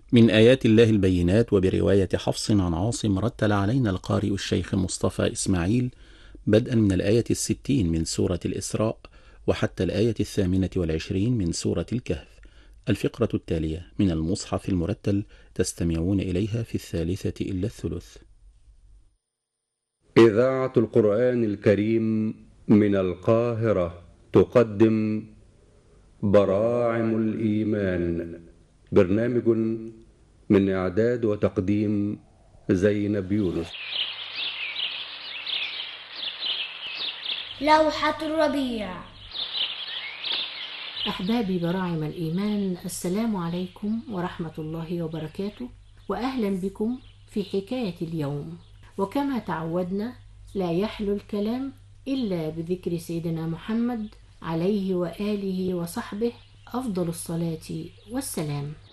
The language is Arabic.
من آيات الله البينات. وبرواية حفص عن عاصم رتل علينا القارئ الشيخ مصطفى إسماعيل بدءا من الآية 60 من سورة الإسراء وحتى الآية 28 من سورة الكهف. الفقرة التالية من المصحف المرتل تستمعون إليها في 1:03. إذاعة القرآن الكريم من القاهرة تقدم براعم الإيمان، برنامج من إعداد وتقديم زينب يونس. لوحة الربيع. أحبابي براعم الإيمان، السلام عليكم ورحمة الله وبركاته، وأهلا بكم في حكاية اليوم. وكما تعودنا لا يحلو الكلام إلا بذكر سيدنا محمد عليه وآله وصحبه أفضل الصلاة والسلام.